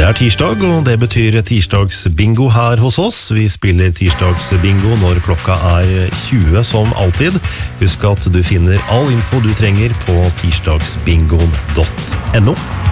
Det tirsdag, og det betyr tirsdagsbingo her hos oss. Vi spiller tirsdagsbingo når klokka 20 som alltid. Husk at du finner all info du trenger på tirsdagsbingo.no.